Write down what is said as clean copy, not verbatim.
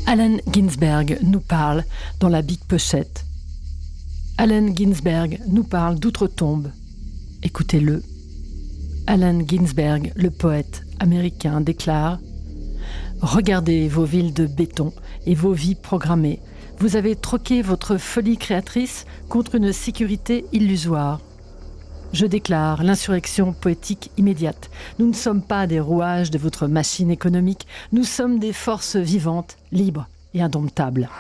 Allen Ginsberg nous parle dans La Big Pochette. Allen Ginsberg nous parle d'outre-tombe. Écoutez-le. Allen Ginsberg, le poète américain, déclare « Regardez vos villes de béton et vos vies programmées. Vous avez troqué votre folie créatrice contre une sécurité illusoire. Je déclare l'insurrection poétique immédiate. Nous ne sommes pas des rouages de votre machine économique. Nous sommes des forces vivantes, libres et indomptables. »